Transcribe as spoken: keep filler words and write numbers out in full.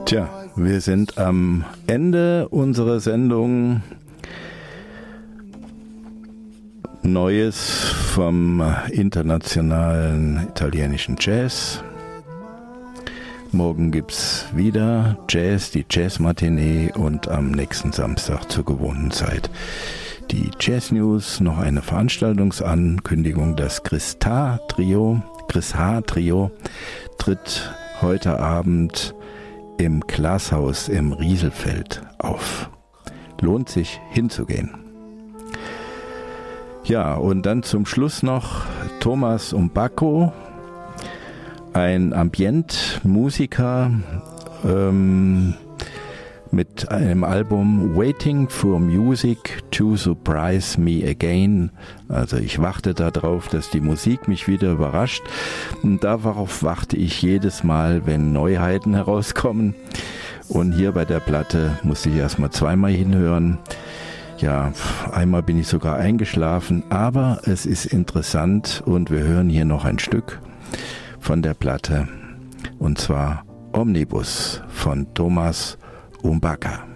Tja, wir sind am Ende unserer Sendung. Neues vom internationalen italienischen Jazz. Morgen gibt's wieder Jazz, die Jazz-Matinee und am nächsten Samstag zur gewohnten Zeit die Jazz News. Noch eine Veranstaltungsankündigung. Das Chris H. Trio, Chris H. Trio tritt heute Abend im Glashaus im Rieselfeld auf. Lohnt sich hinzugehen. Ja, und dann zum Schluss noch Thomas Umbacco, ein Ambient-Musiker ähm, mit einem Album Waiting for Music to Surprise Me Again. Also ich warte darauf, dass die Musik mich wieder überrascht. Und darauf warte ich jedes Mal, wenn Neuheiten herauskommen. Und hier bei der Platte musste ich erstmal zweimal hinhören. Ja, einmal bin ich sogar eingeschlafen, aber es ist interessant und wir hören hier noch ein Stück von der Platte und zwar Omnibus von Thomas Umbacca.